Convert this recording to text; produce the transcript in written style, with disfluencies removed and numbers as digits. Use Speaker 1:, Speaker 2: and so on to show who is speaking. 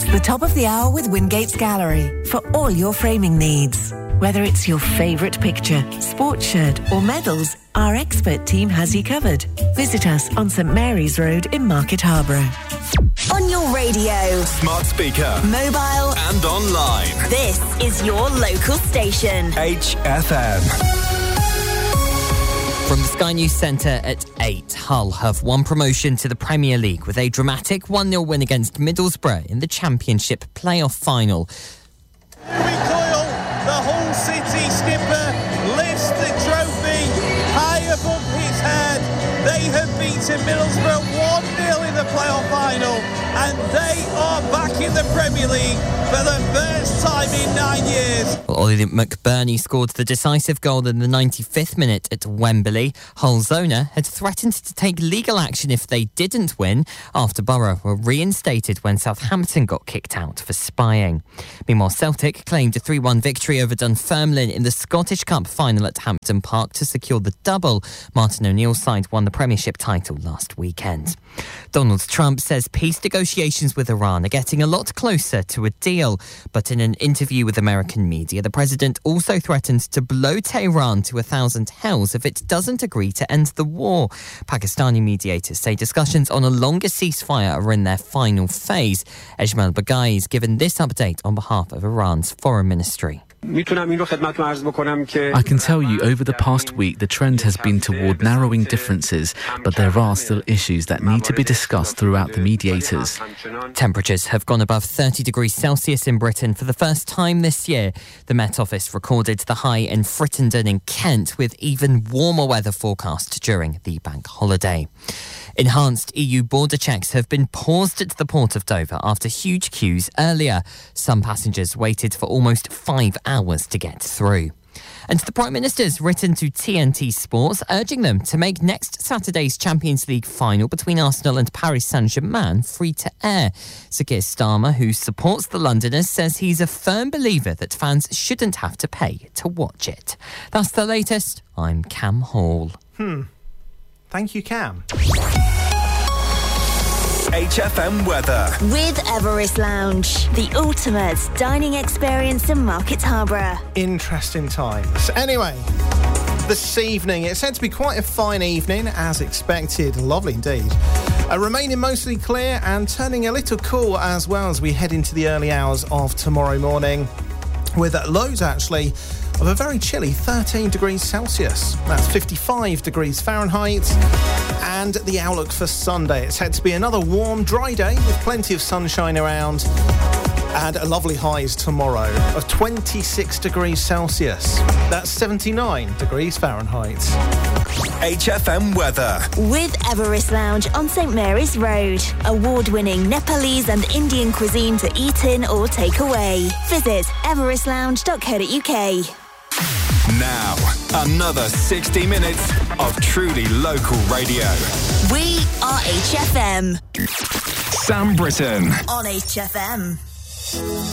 Speaker 1: the top of the hour with Wingate's Gallery for all your framing needs. Whether it's your favourite picture, sports shirt or medals, our expert team has you covered. Visit us on St Mary's Road in Market Harborough.
Speaker 2: On your radio,
Speaker 3: smart speaker,
Speaker 2: mobile
Speaker 3: and online.
Speaker 2: This is your local station.
Speaker 3: HFM.
Speaker 4: From the Sky News Centre at 8, Hull have won promotion to the Premier League with a dramatic 1-0 win against Middlesbrough in the Championship playoff final.
Speaker 5: Louis Coyle, the Hull City skipper, lifts the trophy high above his head. They have beaten Middlesbrough 1-0 in the playoff final, and they are back in the Premier League for the first time in 9 years.
Speaker 4: Well, Ollie McBurney scored the decisive goal in the 95th minute at Wembley. Hull's owner had threatened to take legal action if they didn't win after Borough were reinstated when Southampton got kicked out for spying. Meanwhile, Celtic claimed a 3-1 victory over Dunfermline in the Scottish Cup final at Hampden Park to secure the double. Martin O'Neill's side won the Premiership title last weekend. Donald Trump says peace negotiations with Iran are getting a lot closer to a deal. But in an interview with American media, the president also threatened to blow Tehran to 1,000 hells if it doesn't agree to end the war. Pakistani mediators say discussions on a longer ceasefire are in their final phase. Ejmal Baghai has given this update on behalf of Iran's foreign ministry.
Speaker 6: I can tell you over the past week the trend has been toward narrowing differences, but there are still issues that need to be discussed throughout the mediators.
Speaker 4: Temperatures have gone above 30 degrees Celsius in Britain for the first time this year. The Met Office recorded the high in Frittenden in Kent, with even warmer weather forecast during the bank holiday. Enhanced EU border checks have been paused at the port of Dover after huge queues earlier. Some passengers waited for almost 5 hours to get through. And the Prime Minister's written to TNT Sports, urging them to make next Saturday's Champions League final between Arsenal and Paris Saint-Germain free to air. Sir Keir Starmer, who supports the Londoners, says he's a firm believer that fans shouldn't have to pay to watch it. That's the latest. I'm Cam Hall.
Speaker 7: Thank you, Cam.
Speaker 3: HFM weather.
Speaker 2: With Everest Lounge, the ultimate dining experience in Market Harborough.
Speaker 7: Interesting times. Anyway, this evening, it's said to be quite a fine evening, as expected. Lovely indeed. Remaining mostly clear and turning a little cool as well as we head into the early hours of tomorrow morning, with lows actually of a very chilly 13 degrees Celsius. That's 55 degrees Fahrenheit. And the outlook for Sunday, it's said to be another warm, dry day with plenty of sunshine around. And a lovely highs tomorrow of 26 degrees Celsius. That's 79 degrees Fahrenheit.
Speaker 3: HFM weather.
Speaker 2: With Everest Lounge on St Mary's Road. Award-winning Nepalese and Indian cuisine to eat in or take away. Visit everestlounge.co.uk.
Speaker 3: Now, another 60 minutes of truly local radio.
Speaker 2: We are HFM.
Speaker 3: Sam Britton
Speaker 2: On HFM.